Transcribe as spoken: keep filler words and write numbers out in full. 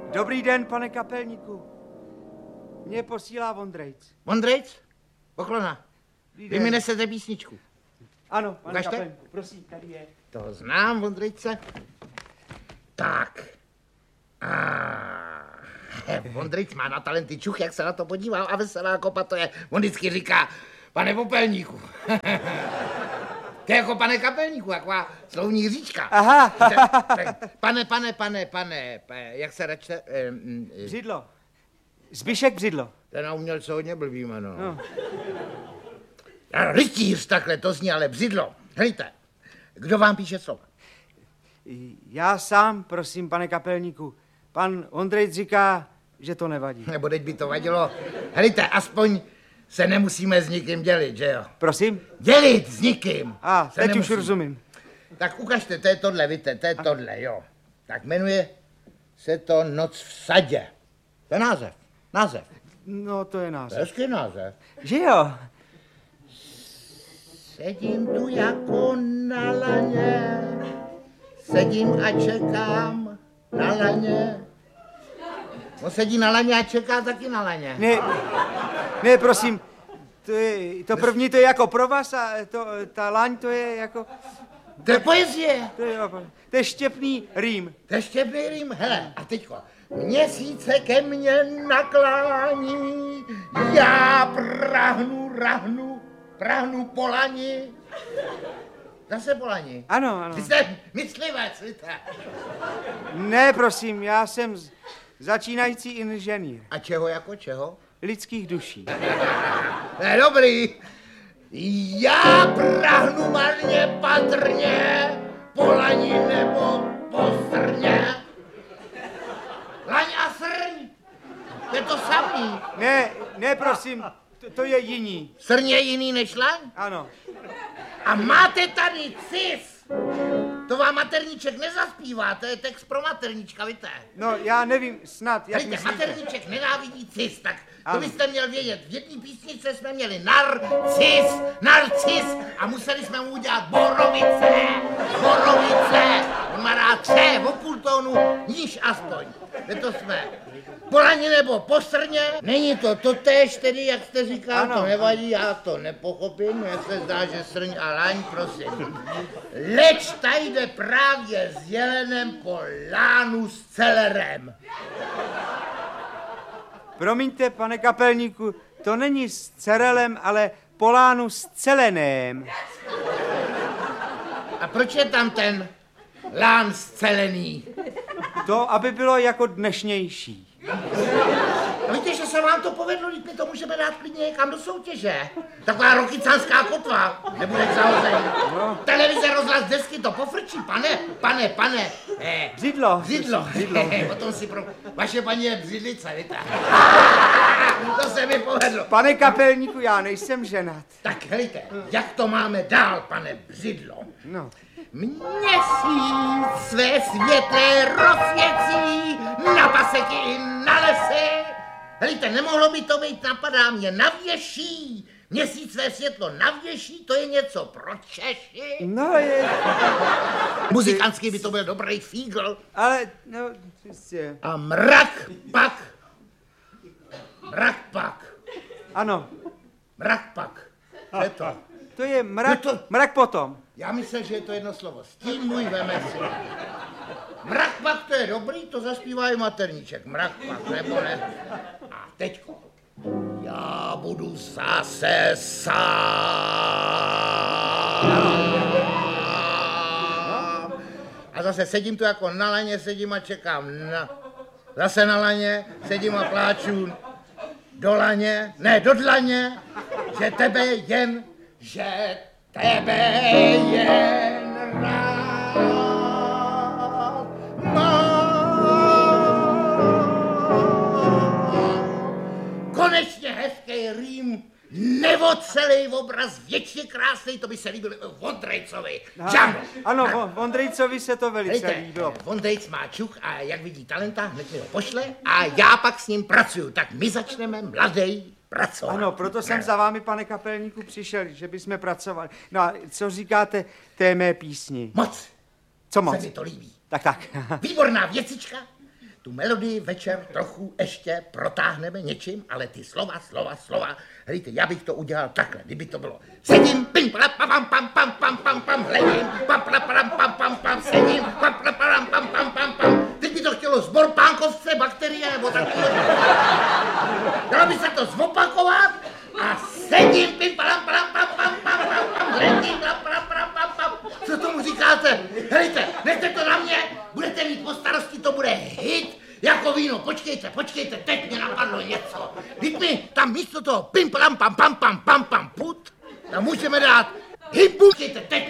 Dobrý den, pane kapelníku. Mě posílá Vondrejc. Vondrejc? Poklona. Vy mi nesete písničku. Ano, pane Ukažte? kapelníku, prosím, tady je. To znám, Vondrejce. Tak. Ah. Vondrejc má na talenty čuch, jak se na to podíval a veselá kopa to je. On vždycky říká, pane popelníku. To je jako pane kapelníku, taková slovní říčka. Aha. Pane, pane, pane, pane, jak se račte? Břidlo. Zbyšek Břidlo. Ten na umělce hodně blbý jméno. No. Rytíř, takhle to zní, ale Břidlo. Hejte, kdo vám píše slova? Já sám, prosím, pane kapelníku. Pan Ondrejc říká, že to nevadí. Nebo teď by to vadilo. Helejte, aspoň se nemusíme s nikým dělit, že jo? Prosím? Dělit s nikým. A, se teď nemusí. už rozumím. Tak ukažte, to je tohle, víte, to je A. tohle, jo. Tak jmenuje se to Noc v sadě. To je název, název. No, to je název. Hezký název. Že jo? Sedím tu jako na laně, sedím a čekám na laně. On sedí na laně a čeká taky na laně. Ne, ne, prosím, to, je, to první to je jako pro vás a to, ta laň to je jako... To je poezie. To je, to je štěpný rým. To je štěpný rým, hele, a teďko. Měsíce ke mně naklání, já prahnu, rahnu, prahnu po lani. Zase po lani. Ano, ano. Ty jste myslivec, víte. Ne, prosím, já jsem z, začínající inženýr. A čeho jako čeho? Lidských duší. Ne, dobrý. Já prahnu marně patrně, po lani nebo po srně. Laň a srň, je to samý. Ne, ne, prosím, to, to je jiný. Srň je jiný než laň? Ano. A máte tady cis. To vám materníček nezaspívá, to je text pro materníčka, víte? No, já nevím, snad, jak Víte, myslíte. materníček nenávidí cis, tak to Ano. byste měl vědět. V jedné písničce jsme měli narcis, narcis a museli jsme mu udělat borovice, borovice. On má rád tře, o půl tónu, níž aspoň. Je to jsme. Po lani nebo po srně? Není to totéž, tedy, jak jste říkal, Ano. to nevadí, já to nepochopím, jak se zdá, že srň a laň, prosím. Leč tady jde právě s jelenem po lánu s celerem. Promiňte, pane kapelníku, to není s cerelem, ale polánu s celeném. A proč je tam ten lán scelený? To, aby bylo jako dnešnější. A víte, že se vám to povedlo, teď my to můžeme dát klidně někam do soutěže. Taková rokycanská kotva, nebudeš zahozený. No. Televize, rozhlas, desky to pofrčí, pane, pane, pane. Eh, Břidlo. Břidlo. Břidlo. Potom si pro... Vaše paní je břidlice, víte. To se mi povedlo. Pane kapelníku, já nejsem ženat. Tak helejte, jak to máme dál, pane Břidlo? No. Měsíc své světlé rozsvěcí na paseky i na lesy. Helejte, nemohlo by to být, napadá mě, navěší. Měsíc své světlo navěší, to je něco pro Češi. No je... Muzikantský by to byl dobrý fígl. Ale, no, jistě. A mrak pak. Mrak pak. Ano, Mrak pak. Co je to? to je mrak, Je to- mrak potom. Já myslím, že je to jedno slovo. S tím můj veme si. Mrak pak, to je dobrý, to zaspívá i materníček. Mrak pak, nebo ne. A teďko. Já budu zase sám. A zase sedím tu jako na laně, sedím a čekám. Na... Zase na laně, sedím a pláču. Do laně, ne, do dlaně, že tebe jen, že tebe jen rád mám. Konečně hezký rým, nebo celý obraz, věčně krásný, to by se líbil Vondrejcovi. Žáno. Ano, Vo- Vondrejcovi se to velice Hejte, líbilo. Vondrejc má čuch a jak vidí talenta, hned mi ho pošle a já pak s ním pracuju. Tak my začneme mladej pracovat. Ano, proto jsem za vámi, pane kapelníku, přišel, že bychom pracovali. No a co říkáte té mé písni? Moc. Co Se moc? mi to líbí. Tak, tak. Výborná věcička, tu melodii večer trochu ještě protáhneme něčím, ale ty slova, slova, slova, hejte, já bych to udělal takhle, kdyby to bylo. Sedím, pim, pam, pam, pam, pam, pam, pam, pam, hledím, pam, pam, pam, pam, pam, pam, sedím, pam, pam, pam, pam, pam, pam, pam. Teď by to chtělo zbor pánkovce, bakterie, nebo takové. Dalo by se to zopakovat a sedím, pim, pam, pam, pam, pam, pam, pam, pam, hledím, pam, pam, pam, pam, pam. Co tomu říkáte? Hejte, nechte to na mě, budete mít po starosti, to bude hit. Jako víno, počkejte, počkejte, teď mě napadlo něco. Víte mi, tam místo toho pim, pam, pam, pam, pam, pam, pam, put, tam můžeme dát hipu, počkejte, teď